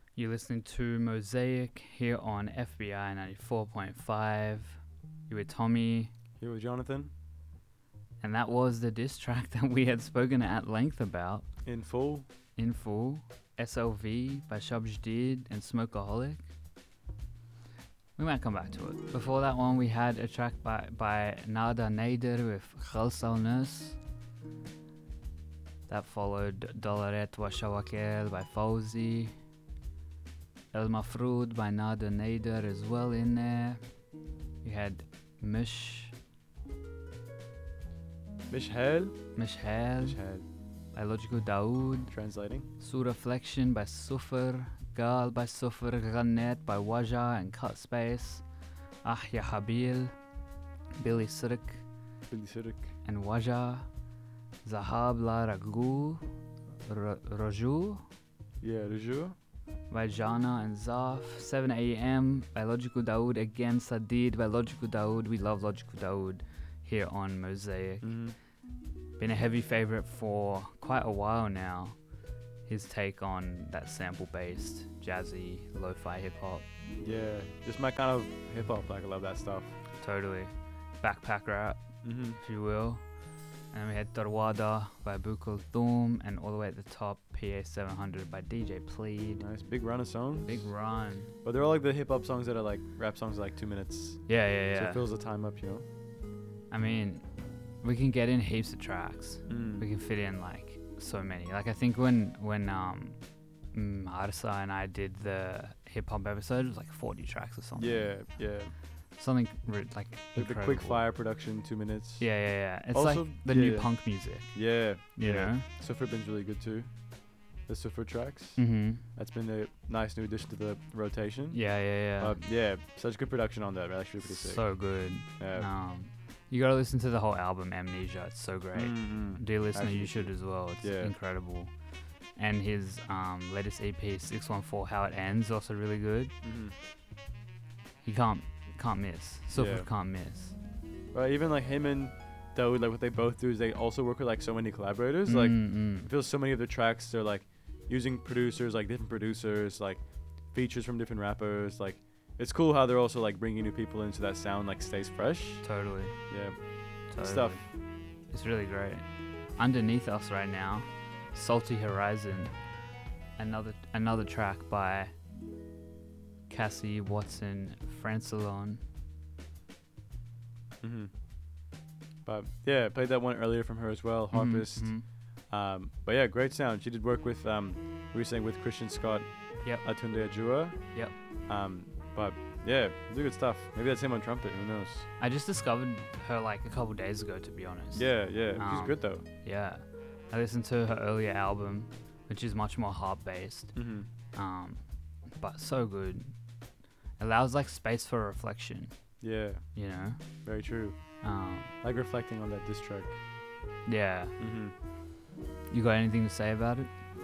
You're listening to Mosaic here on FBI 94.5. You with Tommy, Here with Jonathan. and that was the diss track that we had spoken at length about In full. in full. SLV by Shabjdid and Smokeaholic. We might come back to it. Before that one, we had a track by Nada Nader with Khalsalnus. That followed Dolaret wa Shawakel by Fawzi. El Mafrood by Nada Nader as well in there. You had Mishhel Mishhel. by Logical Daoud. Translating. Sureflection by Sufr. Gal by Sufr. Ghannet by Waja and Cut Space. Ya Habil. Billy Sirik Billy Sidik. and Waja. Zahab La Ragu. Raju Yeah, Raju. by Jana and Zaf. 7 a.m. by Logical Daoud. Again, Sadid by Logical Daoud. We love Logical Daoud here on Mosaic. Been a heavy favorite for quite a while now. His take on that sample-based, jazzy, lo-fi hip-hop. Yeah, just my kind of hip hop. Like I love that stuff. Totally. Backpack rap, if you will. And we had Tarwada by Bukul Thum, and all the way at the top, PA 700 by DJ Plead. Nice big run of songs. Big run. But they're all like the hip hop songs that are like rap songs, like 2 minutes. Yeah. So it fills the time up, you know. I mean, we can get in heaps of tracks. Mm. We can fit in like so many. Like I think when Arsa and I did the hip hop episode, it was like 40 tracks or something. Yeah. Something like Like the incredible. quick fire production, 2 minutes. Yeah. It's Also, like the new yeah. punk music, Yeah. you know? Suffer Bin's really good too. The Suffer tracks. Mm-hmm. That's been a nice new addition to the rotation. Yeah. Yeah, such good production on that. Actually, pretty sick. So good. Yeah. You gotta listen to the whole album, Amnesia. It's so great. Dear listener, Actually, you should as well. It's yeah. incredible. And his latest EP, 614, How It Ends, also really good. You can't miss. Suffer Yeah. can't miss. Right, even like him and Daoud, like what they both do is they also work with like so many collaborators. Like I feel so many of their tracks they're like using producers, like different producers, like features from different rappers. Like it's cool how they're also like bringing new people into that sound, like stays fresh. Totally. Yeah, Totally. stuff. It's really great. Underneath us right now, Salty Horizon, another track by Cassie Watson Francelon. But yeah, played that one earlier from her as well, Harpist. But yeah, great sound. She did work with we were saying with Christian Scott. Yep. Atunde Ajua. Yep. But yeah, do good stuff. Maybe that's him on trumpet. Who knows? I just discovered her like a couple days ago, to be honest. Yeah. She's good though. Yeah. I listened to her earlier album, which is much more harp-based, but so good. Allows like space for reflection, Yeah, you know? very true. Like reflecting on that diss track. Yeah. You got anything to say about it?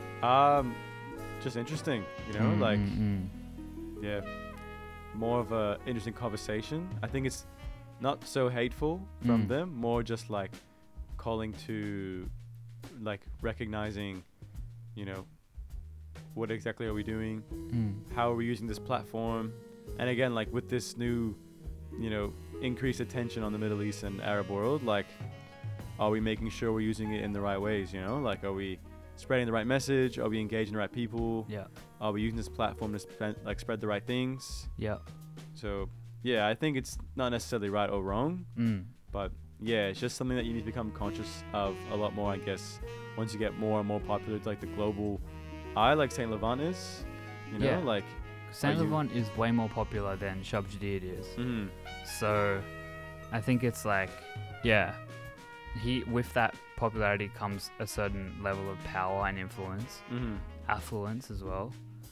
Just interesting, you know, like yeah, more of a interesting conversation. I think it's not so hateful from them, more just like calling to like recognizing, you know, what exactly are we doing? How are we using this platform? And again, like with this new, you know, increased attention on the Middle East and Arab world, like, are we making sure we're using it in the right ways, you know? Like, are we spreading the right message? Are we engaging the right people? Yeah. Are we using this platform to spread the right things? Yeah. So, yeah, I think it's not necessarily right or wrong, but yeah, it's just something that you need to become conscious of a lot more, I guess, once you get more and more popular to like the global eye, like Saint Levant is, you know, Yeah. like. Saint Levant is way more popular than Shabjdid is. So I think it's like, yeah, with that popularity comes a certain level of power and influence, affluence as well.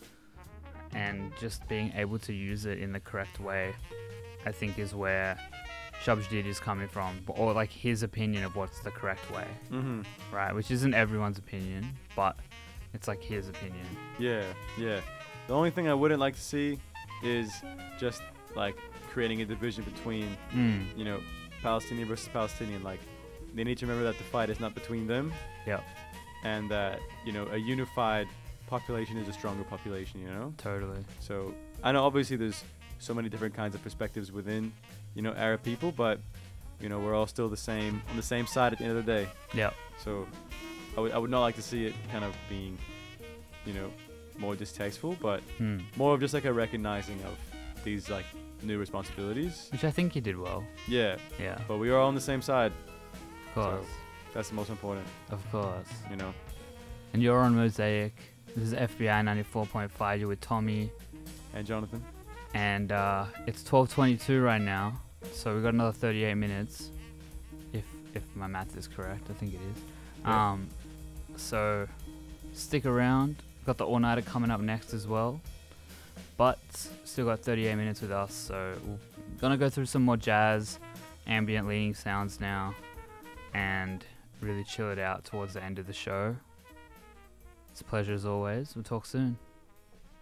And just being able to use it in the correct way, I think is where Shabjdid is coming from, or like his opinion of what's the correct way, right? Which isn't everyone's opinion, but it's like his opinion. Yeah. The only thing I wouldn't like to see is just like creating a division between, you know, Palestinian versus Palestinian. Like, they need to remember that the fight is not between them. Yep. And that, you know, a unified population is a stronger population, you know? Totally. So I know obviously there's so many different kinds of perspectives within, you know, Arab people, but you know, we're all still the same, on the same side at the end of the day. Yeah. So I would not like to see it kind of being, you know, more distasteful, but more of just like a recognizing of these like new responsibilities. Which I think you did well. Yeah. Yeah. But we are all on the same side. Of course. So that's the most important. Of course. You know. And you're on Mosaic. This is FBI 94.5. You're with Tommy. And Jonathan. And it's 12:22 right now. So we've got another 38 minutes. If my math is correct. I think it is. Yeah. So stick around. Got the all-nighter coming up next as well. But still got 38 minutes with us. So we're going to go through some more jazz, ambient leaning sounds now. And really chill it out towards the end of the show. It's a pleasure as always. We'll talk soon.